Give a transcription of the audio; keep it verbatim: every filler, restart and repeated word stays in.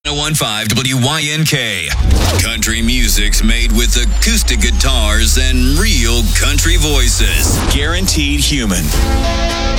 oh one point five W Y N K. Country music's made with acoustic guitars and real country voices. Guaranteed human.